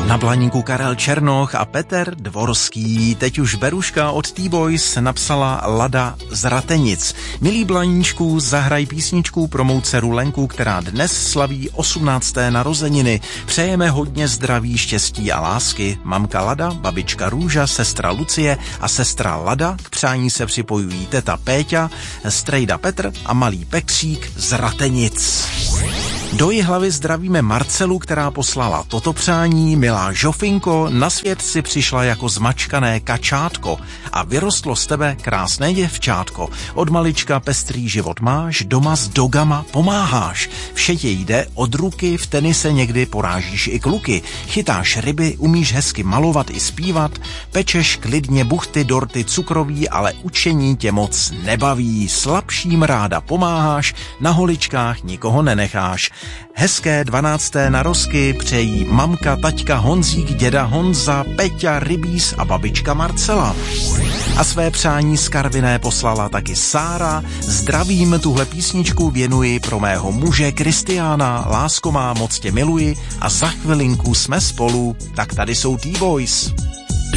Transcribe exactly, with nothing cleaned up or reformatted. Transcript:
Na Blaníku Karel Černoch a Petr Dvorský. Teď už Beruška od T-Boys napsala Lada z Ratenic. Milí Blaníčku, zahraj písničku pro mou dceru Lenku, která dnes slaví osmnácté narozeniny. Přejeme hodně zdraví, štěstí a lásky. Mamka Lada, babička Růža, sestra Lucie a sestra Lada. K přání se připojují teta Péťa, strejda Petr a malý Pekřík z Ratenic. Do Jihlavy zdravíme Marcelu, která poslala toto přání. Milá Žofinko, na svět si přišla jako zmačkané kačátko a vyrostlo z tebe krásné děvčátko. Od malička pestrý život máš, doma s dogama pomáháš. Vše tě jde od ruky, v tenise někdy porážíš i kluky. Chytáš ryby, umíš hezky malovat i zpívat, pečeš klidně buchty, dorty, cukroví, ale učení tě moc nebaví. Slabším ráda pomáháš, na holičkách nikoho nenecháš. Hezké dvanácté narozky přejí mamka, taťka Honzík, děda Honza, Peťa, Rybíz a babička Marcela. A své přání z Karviné poslala taky Sára. Zdravím, tuhle písničku věnuji pro mého muže Kristiána. Lásko má, moc tě miluji a za chvilinku jsme spolu. Tak tady jsou T-Boys.